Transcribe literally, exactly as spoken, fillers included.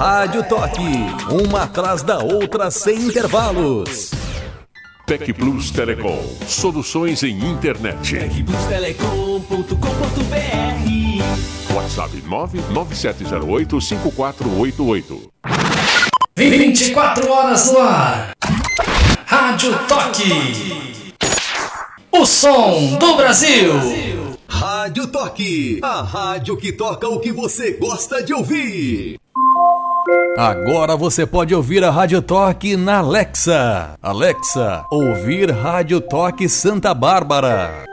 Rádio Toque, uma atrás da outra sem intervalos. Tec Plus Telecom, soluções em internet. tec plus telecom ponto com ponto br. WhatsApp nove nove sete zero oito cinco quatro oito oito. vinte e quatro horas no ar. Rádio Toque. O som do Brasil. Rádio Toque, a rádio que toca o que você gosta de ouvir. Agora você pode ouvir a Rádio Toque na Alexa. Alexa, ouvir Rádio Toque Santa Bárbara.